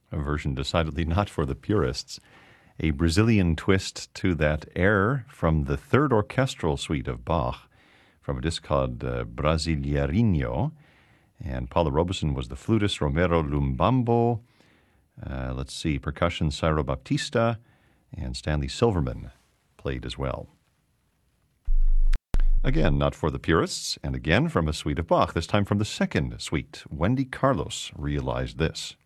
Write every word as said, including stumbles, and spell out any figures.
a version decidedly not for the purists. A Brazilian twist to that air from the third orchestral suite of Bach from a disc called uh, Brasileirinho. And Paulo Robeson was the flutist, Romero Lumbambo, uh, let's see, percussion, Ciro Baptista, and Stanley Silverman played as well. Again, not for the purists, and again from a suite of Bach, this time from the second suite. Wendy Carlos realized this.